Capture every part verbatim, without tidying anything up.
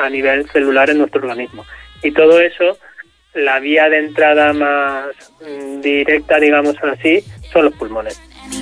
a nivel celular en nuestro organismo. Y todo eso, la vía de entrada más mm, directa, digamos así, son los pulmones.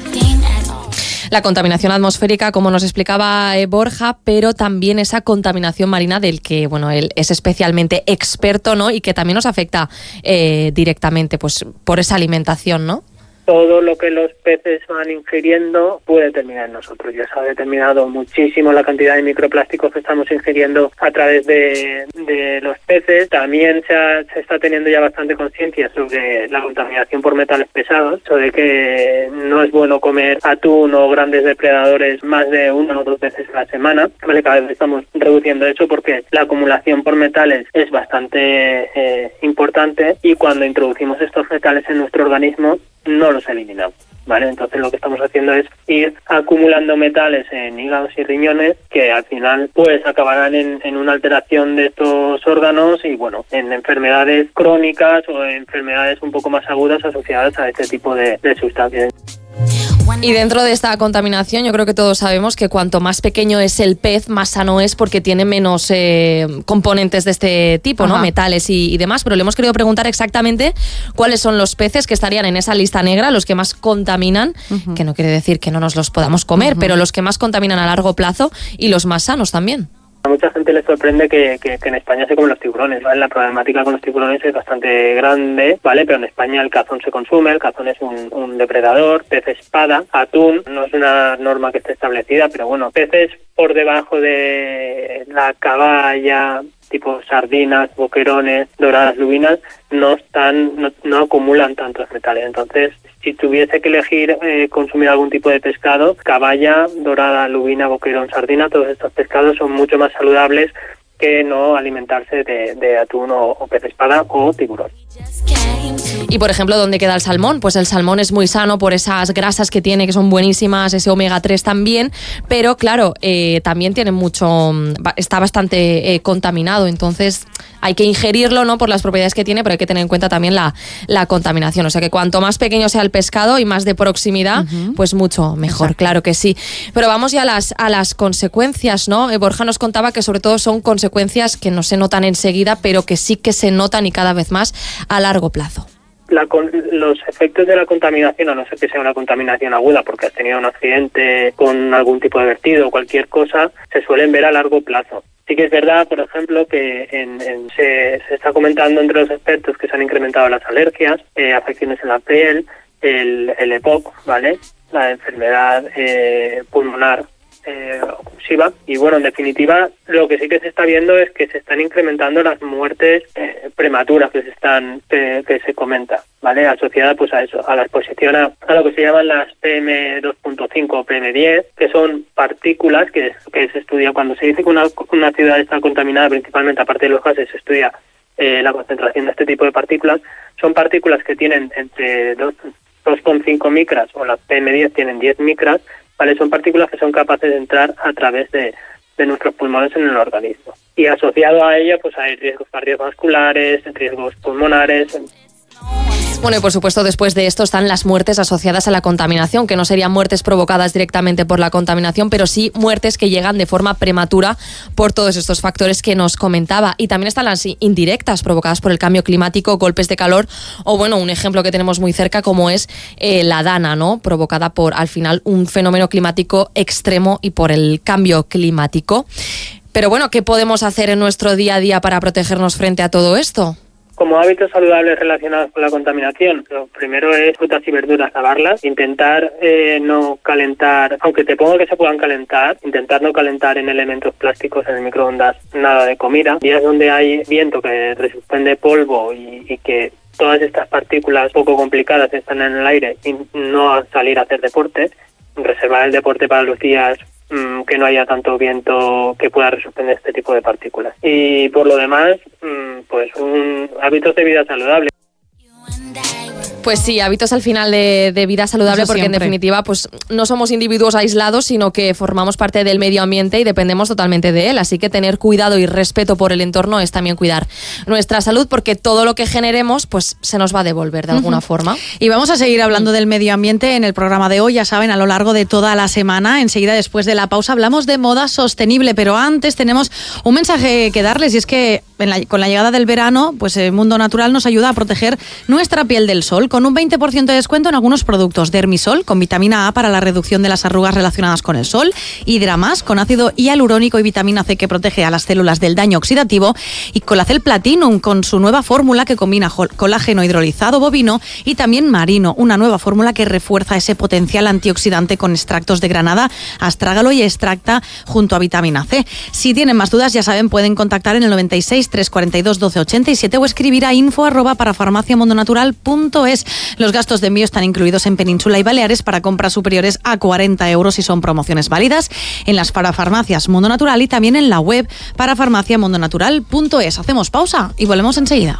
La contaminación atmosférica, como nos explicaba eh, Borja, pero también esa contaminación marina del que, bueno, él es especialmente experto, ¿no? Y que también nos afecta eh, directamente, pues, por esa alimentación, ¿no? Todo lo que los peces van ingiriendo puede terminar en nosotros. Ya se ha determinado muchísimo la cantidad de microplásticos que estamos ingiriendo a través de, de los peces. También se, ha, se está teniendo ya bastante conciencia sobre la contaminación por metales pesados, sobre que no es bueno comer atún o grandes depredadores más de una o dos veces a la semana. Vale, cada vez estamos reduciendo eso porque la acumulación por metales es bastante eh, importante, y cuando introducimos estos metales en nuestro organismo no los eliminamos, ¿vale? Entonces lo que estamos haciendo es ir acumulando metales en hígados y riñones que al final pues acabarán en, en una alteración de estos órganos y bueno, en enfermedades crónicas o enfermedades un poco más agudas asociadas a este tipo de, de sustancias. Y dentro de esta contaminación yo creo que todos sabemos que cuanto más pequeño es el pez, más sano es porque tiene menos eh, componentes de este tipo, ¿no? Metales y, y demás, pero le hemos querido preguntar exactamente cuáles son los peces que estarían en esa lista negra, los que más contaminan, uh-huh. que no quiere decir que no nos los podamos comer, uh-huh. pero los que más contaminan a largo plazo y los más sanos también. A mucha gente le sorprende que, que, que en España se comen los tiburones, ¿vale? La problemática con los tiburones es bastante grande, ¿vale? Pero en España el cazón se consume, el cazón es un, un depredador, pez espada, atún, no es una norma que esté establecida, pero bueno, peces por debajo de la caballa, tipo sardinas, boquerones, doradas, lubinas, no están, no, no acumulan tantos metales. Entonces, si tuviese que elegir eh, consumir algún tipo de pescado, caballa, dorada, lubina, boquerón, sardina, todos estos pescados son mucho más saludables que no alimentarse de, de atún o, o pez espada o tiburón. Y por ejemplo, ¿dónde queda el salmón? Pues el salmón es muy sano por esas grasas que tiene, que son buenísimas, ese omega tres también, pero claro, eh, también tiene mucho, está bastante eh, contaminado, entonces hay que ingerirlo, ¿no? Por las propiedades que tiene, pero hay que tener en cuenta también la, la contaminación, o sea que cuanto más pequeño sea el pescado y más de proximidad, uh-huh. pues mucho mejor. Exacto. Claro que sí. Pero vamos ya a las, a las consecuencias, ¿no? Eh, Borja nos contaba que sobre todo son consecuencias que no se notan enseguida, pero que sí que se notan y cada vez más a largo plazo. La, los efectos de la contaminación, a no ser que sea una contaminación aguda porque has tenido un accidente con algún tipo de vertido o cualquier cosa, se suelen ver a largo plazo. Sí que es verdad, por ejemplo, que en, en, se, se está comentando entre los expertos que se han incrementado las alergias, eh, afecciones en la piel, el, el E P O C, ¿vale? La enfermedad eh, pulmonar eh, oclusiva. Y bueno, en definitiva, lo que sí que se está viendo es que se están incrementando las muertes eh, prematuras que se están que, que se comenta, ¿vale? Asociada pues a eso, a la exposición a, a lo que se llaman las P M dos punto cinco o P M diez, que son partículas que, que se estudia cuando se dice que una, una ciudad está contaminada, principalmente aparte de los gases, se estudia eh, la concentración de este tipo de partículas. Son partículas que tienen entre dos coma cinco micras, o las P M diez tienen diez micras, ¿vale? Son partículas que son capaces de entrar a través de, de nuestros pulmones en el organismo. Y asociado a ello, pues hay riesgos cardiovasculares, riesgos pulmonares. Bueno, y por supuesto después de esto están las muertes asociadas a la contaminación, que no serían muertes provocadas directamente por la contaminación, pero sí muertes que llegan de forma prematura por todos estos factores que nos comentaba. Y también están las indirectas provocadas por el cambio climático, golpes de calor, o bueno, un ejemplo que tenemos muy cerca como es eh, la dana, ¿no? Provocada por, al final, un fenómeno climático extremo y por el cambio climático. Pero bueno, ¿qué podemos hacer en nuestro día a día para protegernos frente a todo esto? Como hábitos saludables relacionados con la contaminación, lo primero es frutas y verduras, lavarlas, intentar eh, no calentar, aunque te pongo que se puedan calentar, intentar no calentar en elementos plásticos en el microondas nada de comida. Días donde hay viento que suspende polvo y, y que todas estas partículas poco complicadas están en el aire, y no salir a hacer deporte, reservar el deporte para los días que no haya tanto viento que pueda resuspender este tipo de partículas. Y por lo demás, pues un hábitos de vida saludable. Pues sí, hábitos al final de, de vida saludable, eso porque siempre. En definitiva pues no somos individuos aislados, sino que formamos parte del medio ambiente y dependemos totalmente de él. Así que tener cuidado y respeto por el entorno es también cuidar nuestra salud, porque todo lo que generemos pues se nos va a devolver de uh-huh. alguna forma. Y vamos a seguir hablando del medio ambiente en el programa de hoy, ya saben, a lo largo de toda la semana. Enseguida, después de la pausa, hablamos de moda sostenible, pero antes tenemos un mensaje que darles, y es que en la, con la llegada del verano, pues el Mundo Natural nos ayuda a proteger nuestra piel del sol, con un veinte por ciento de descuento en algunos productos. Dermisol, con vitamina A para la reducción de las arrugas relacionadas con el sol. Hidramas, con ácido hialurónico y vitamina C que protege a las células del daño oxidativo. Y Colacel Platinum, con su nueva fórmula que combina colágeno hidrolizado bovino y también marino. Una nueva fórmula que refuerza ese potencial antioxidante con extractos de granada, astrágalo y extracta junto a vitamina C. Si tienen más dudas, ya saben, pueden contactar en el noventa y seis, trescientos cuarenta y dos, doce ochenta y siete o escribir a info arroba parafarmaciamundonatural punto es. Los gastos de envío están incluidos en Península y Baleares para compras superiores a cuarenta euros y son promociones válidas en las parafarmacias Mundo Natural y también en la web parafarmaciamundonatural punto es. Hacemos pausa y volvemos enseguida.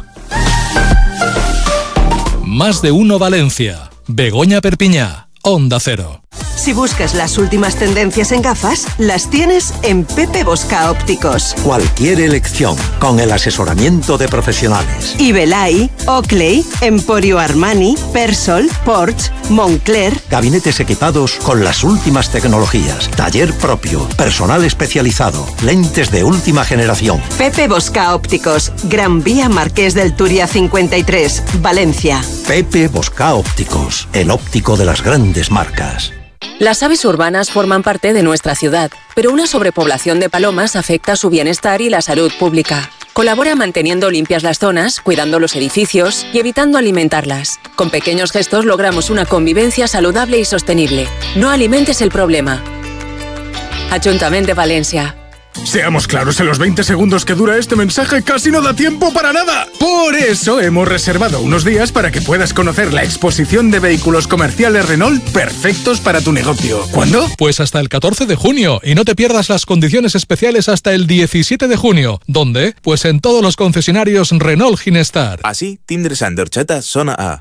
Más de uno Valencia. Begoña Perpiñá, Onda Cero. Si buscas las últimas tendencias en gafas, las tienes en Pepe Bosca Ópticos. Cualquier elección, con el asesoramiento de profesionales. Ibelay, Oakley, Emporio Armani, Persol, Porsche, Moncler. Gabinetes equipados con las últimas tecnologías. Taller propio, personal especializado, lentes de última generación. Pepe Bosca Ópticos, Gran Vía Marqués del Turia cincuenta y tres, Valencia. Pepe Bosca Ópticos, el óptico de las grandes marcas. Las aves urbanas forman parte de nuestra ciudad, pero una sobrepoblación de palomas afecta su bienestar y la salud pública. Colabora manteniendo limpias las zonas, cuidando los edificios y evitando alimentarlas. Con pequeños gestos logramos una convivencia saludable y sostenible. No alimentes el problema. Ayuntamiento de Valencia. Seamos claros, en los veinte segundos que dura este mensaje casi no da tiempo para nada. Por eso hemos reservado unos días para que puedas conocer la exposición de vehículos comerciales Renault perfectos para tu negocio. ¿Cuándo? Pues hasta el catorce de junio. Y no te pierdas las condiciones especiales hasta el diecisiete de junio. ¿Dónde? Pues en todos los concesionarios Renault Ginestar. Así tindres a Andorchata zona A.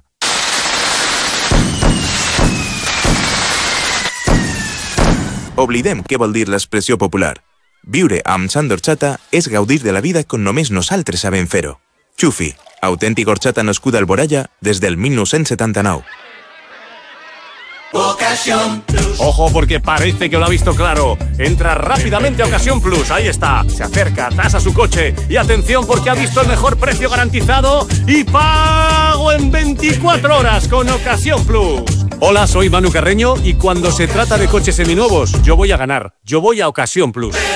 Oblidem què vol dir l'expressió popular. Viure amb Sant d'Orxata és gaudir de la vida com només nosaltres sabem fer-ho. Xufi, autèntic horchata nascuda al Boralla des del mil nou-cents setanta-nou. Ocasión Plus. Ojo, porque parece que lo ha visto claro. Entra rápidamente a Ocasión Plus. Ahí está. Se acerca, tasa su coche. Y atención, porque ha visto el mejor precio garantizado y pago en veinticuatro horas con Ocasión Plus. Hola, soy Manu Carreño y cuando se trata de coches seminuevos, yo voy a ganar. Yo voy a Ocasión Plus.